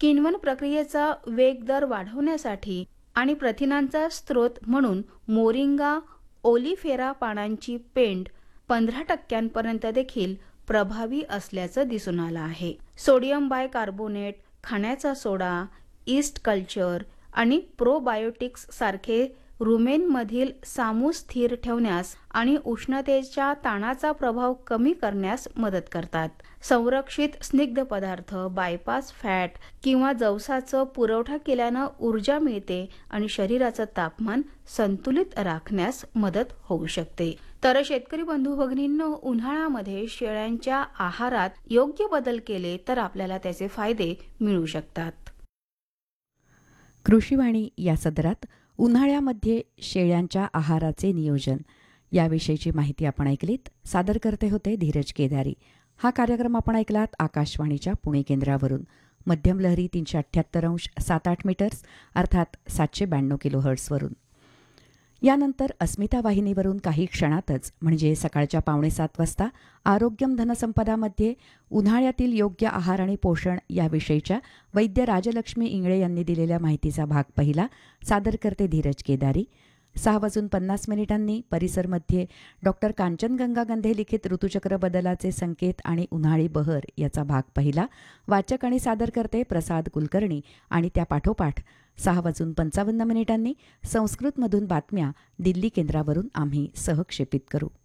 किण्वन प्रक्रियेचा वेग दर वाढवण्यासाठी आणि प्रथिनांचा स्रोत म्हणून मोरिंगा ओलिफेरा पानांची पेंड 15% देखील प्रभावी असल्याचं दिसून आलं आहे. सोडियम बायकार्बोनेट, खाण्याचा सोडा, ईस्ट कल्चर आणि प्रोबायोटिक्स सारखे रुमेनमधील सामू स्थिर ठेवण्यास आणि उष्णतेच्या ताणाचा प्रभाव कमी करण्यास मदत करतात. संरक्षित स्निग्ध पदार्थ, बायपास फॅट किंवा जवसाचं पुरवठा केल्यानं ऊर्जा मिळते आणि शरीराचं तापमान संतुलित राखण्यास मदत होऊ शकते. तर शेतकरी बंधू भगिनींनो, उन्हाळ्यामध्ये शेळ्यांच्या आहारात योग्य बदल केले तर आपल्याला त्याचे फायदे मिळू शकतात. कृषीवाणी या सदरात उन्हाळ्यामध्ये शेळ्यांच्या आहाराचे नियोजन याविषयीची माहिती आपण ऐकलीत. सादर करते होते धीरज केदारी. हा कार्यक्रम आपण ऐकलात आकाशवाणीच्या पुणे केंद्रावरून. मध्यम लहरी 378.78 मीटर्स अर्थात 792 किलोहर्ट्झवरून. यानंतर अस्मिता वाहिनीवरून काही क्षणातच म्हणजे सकाळच्या 6:45 वाजता आरोग्यम धनसंपदामध्ये उन्हाळ्यातील योग्य आहार आणि पोषण याविषयीच्या वैद्य राजलक्ष्मी इंगळे यांनी दिलेल्या माहितीचा भाग पहिला. सादर करते धीरज केदारी. 6:50 परिसरमध्ये डॉक्टर कांचनगंगा गंधे लिखित ऋतुचक्र बदलाचे संकेत आणि उन्हाळी बहर याचा भाग पहिला. वाचक आणि सादर करते प्रसाद कुलकर्णी. आणि त्या पाठोपाठ 6:55 संस्कृतमधून बातम्या दिल्ली केंद्रावरून आम्ही सहक्षेपित करू.